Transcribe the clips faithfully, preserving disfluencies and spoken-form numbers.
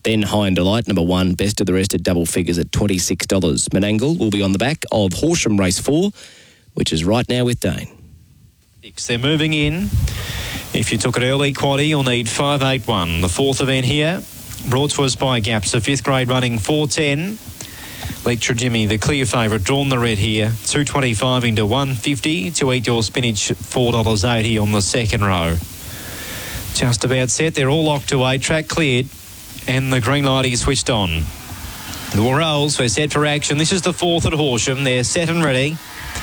Then High and Delight, number one, best of the rest at double figures at twenty-six dollars. Menangle will be on the back of Horsham Race four, which is right now with Dane. They're moving in. If you took it early, quaddy, you'll need five eight one. The fourth event here, brought to us by Gaps, the fifth grade running four ten. Lecture Jimmy, the clear favourite, drawn the red here, two twenty-five into one fifty. To Eat Your Spinach, four dollars eighty on the second row. Just about set. They're all locked away. Track cleared. And the green light is switched on. The rolls, we're set for action. This is the fourth at Horsham. They're set and ready.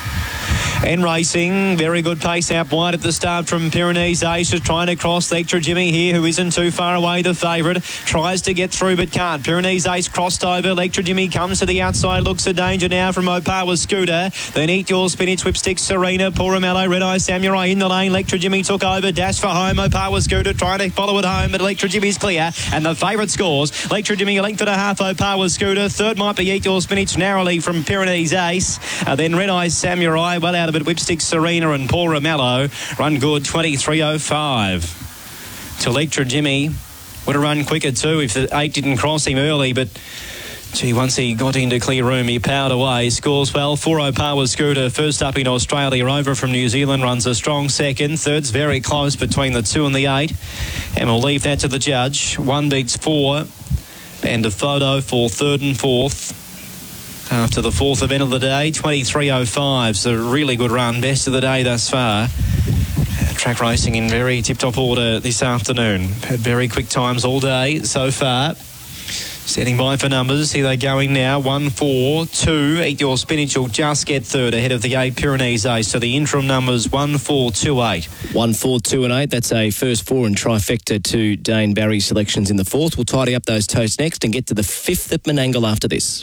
And racing, very good pace out wide at the start from Pyrenees Ace, is trying to cross Lecture Jimmy here, who isn't too far away, the favourite, tries to get through but can't. Pyrenees Ace crossed over, Lecture Jimmy comes to the outside, looks a danger now from Opawa Scooter, then Eat Your Spinach, Whipstick Serena, Poramello, Red Eye Samurai in the lane, Lecture Jimmy took over, dash for home, Opawa Scooter trying to follow it home, but Lecture Jimmy's clear, and the favourite scores, Lecture Jimmy a length and a half, Opawa Scooter, third might be Eat Your Spinach narrowly from Pyrenees Ace, uh, then Red Eye Samurai, well out of it, Whipstick Serena and Paul Ramello run good twenty-three oh five. To Lecture Jimmy would have run quicker too if the eight didn't cross him early, but gee, once he got into clear room, he powered away. Scores well. four Opawa Scooter, first up in Australia, over from New Zealand, runs a strong second. Third's very close between the two and the eight. And we'll leave that to the judge. One beats four. And a photo for third and fourth. After the fourth event of the day, twenty-three oh five. So really good run. Best of the day thus far. Track racing in very tip-top order this afternoon. Had very quick times all day so far. Standing by for numbers. Here they going now. One, four, two. Eat Your Spinach will just get third ahead of the eight Pyrenees Ace. So the interim numbers one, four, two, eight. One, four, two, and eight. That's a first four and trifecta to Dane Barry's selections in the fourth. We'll tidy up those toasts next and get to the fifth at Menangle after this.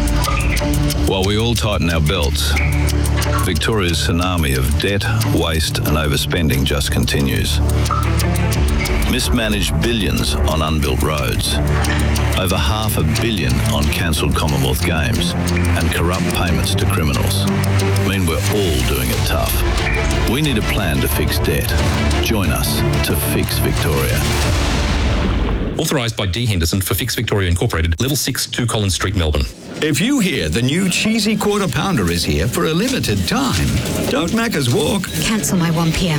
While we all tighten our belts, Victoria's tsunami of debt, waste and overspending just continues. Mismanaged billions on unbuilt roads, over half a billion on cancelled Commonwealth Games, and corrupt payments to criminals mean we're all doing it tough. We need a plan to fix debt. Join us to Fix Victoria. Authorised by D Henderson for Fix Victoria Incorporated, Level six, two Collins Street, Melbourne. If you hear the new cheesy quarter pounder is here for a limited time, don't Macca's walk. Cancel my one p m.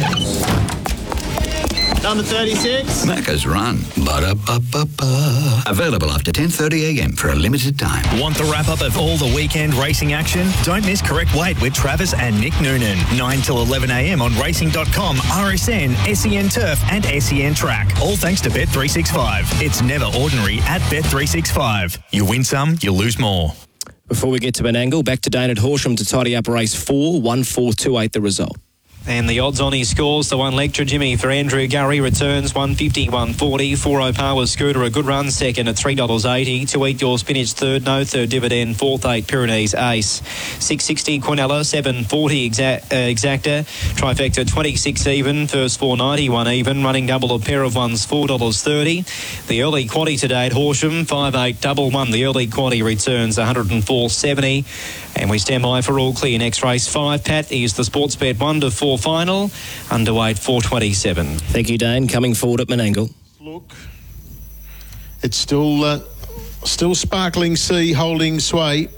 Number thirty-six. Macca's run. Ba-da-ba-ba-ba. Available after ten thirty a m for a limited time. Want the wrap-up of all the weekend racing action? Don't miss Correct Weight with Travis and Nick Noonan. nine till eleven a m on racing dot com, R S N, S E N Turf and S E N Track. All thanks to Bet three sixty-five. It's never ordinary at Bet three sixty-five. You win some, you lose more. Before we get to Menangle, back to Dane at Horsham to tidy up race four. one, four, two, eight the result. And the odds on his scores, the one Lecture Jimmy for Andrew Gurry returns one fifty, one forty. Four Opawa Scooter, a good run second at three dollars eighty. To Eat Your Spinach third, no third dividend. Fourth, eight Pyrenees Ace. six sixty Quinella, seven forty exa- uh, Exacta. Trifecta twenty-six even. First four ninety-one even. Running double a pair of ones, four dollars thirty. The early quaddie today at Horsham, five eight double one. The early quaddie returns one oh four seventy. And we stand by for all clear. Next race five, Pat, is the sports bet one to four final, underweight four twenty-seven. Thank you, Dane. Coming forward at Menangle. Look, it's still uh, still Sparkling Sea holding sway,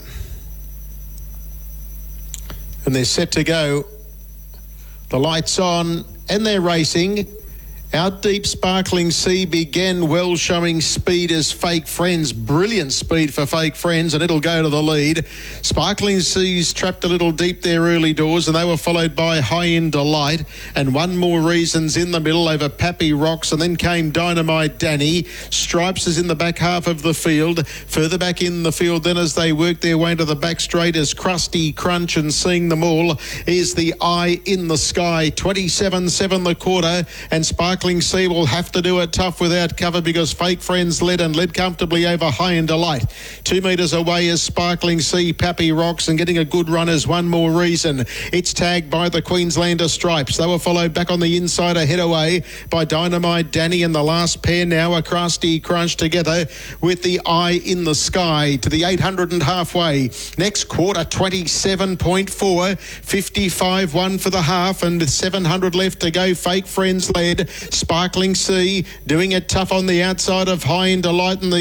and they're set to go. The lights on, and they're racing. Out deep, Sparkling Sea began well, showing speed as Fake Friends. Brilliant speed for Fake Friends, and it'll go to the lead. Sparkling Sea's trapped a little deep there early doors, and they were followed by High End Delight. And one more Reasons in the middle over Pappy Rocks, and then came Dynamite Danny. Stripes is in the back half of the field. Further back in the field then, as they work their way to the back straight, as Krusty Crunch, and seeing them all is the Eye in the Sky. twenty-seven seven the quarter, and Sparkling Sparkling Sea will have to do it tough without cover, because Fake Friends led and led comfortably over High and Delight. Two metres away is Sparkling Sea, Pappy Rocks, and getting a good run is One More Reason. It's tagged by the Queenslander Stripes. They were followed back on the inside ahead away by Dynamite Danny, and the last pair now a Krusty Crunch together with the Eye in the Sky to the eight hundred and halfway. Next quarter, twenty-seven point four, fifty-five one for the half, and seven hundred left to go. Fake Friends led. Sparkling Sea doing it tough on the outside of High and Delight, and the